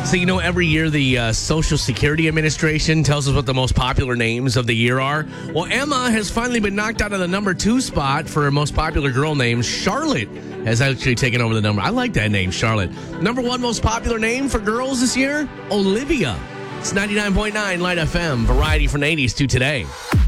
So, every year the Social Security Administration tells us what the most popular names of the year are. Well, Emma has finally been knocked out of the number 2 spot for most popular girl name. Charlotte has actually taken over the number. I like that name, Charlotte. Number 1 most popular name for girls this year, Olivia. It's 99.9 Light FM, variety from the 80s to today.